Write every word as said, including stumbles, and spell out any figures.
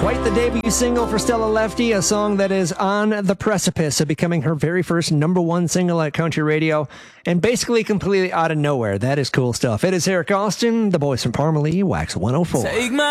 Quite the debut single for Stella Lefty, a song that is on the precipice of becoming her very first number one single at country radio, and basically completely out of nowhere. That is cool stuff. It is Eric Austin, the boys from Parmalee, Wax one oh four. Take my